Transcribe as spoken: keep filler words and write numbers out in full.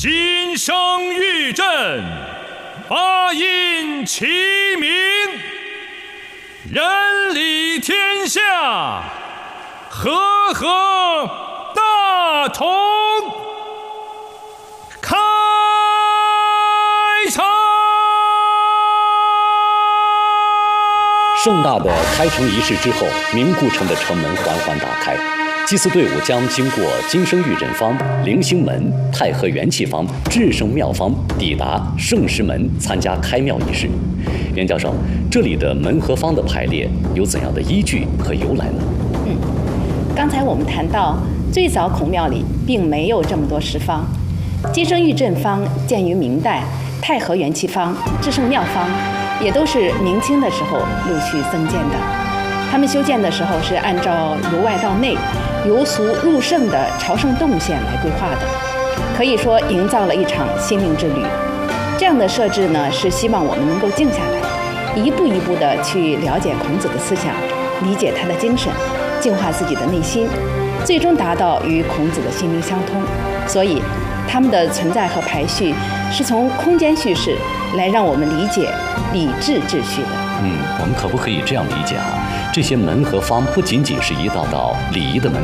金声玉振，八音齐鸣，人理天下，和合大同。开场！ 盛大的开城仪式之后，明故城的城门缓缓打开，祭祀队伍将经过金生玉振坊、灵星门、太和元气坊、至圣庙坊，抵达圣石门参加开庙仪式。袁教授，这里的门和坊的排列有怎样的依据和由来呢？ 嗯，刚才我们谈到，最早孔庙里并没有这么多石坊，金生玉振坊建于明代，太和元气坊、至圣庙坊也都是明清的时候陆续增建的。他们修建的时候是按照由外到内、由俗入圣的朝圣动线来规划的，可以说营造了一场心灵之旅。这样的设置呢，是希望我们能够静下来，一步一步地去了解孔子的思想，理解他的精神，净化自己的内心，最终达到与孔子的心灵相通。所以他们的存在和排序是从空间叙事来让我们理解礼制秩序的。 嗯，我们可不可以这样理解啊？这些门和坊不仅仅是一道道礼仪的门